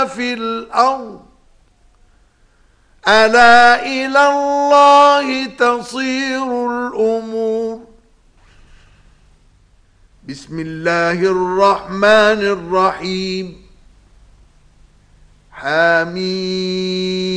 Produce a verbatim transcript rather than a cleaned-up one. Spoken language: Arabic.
في الأرض ألا إلى الله تصير الأمور. بسم الله الرحمن الرحيم. حميم.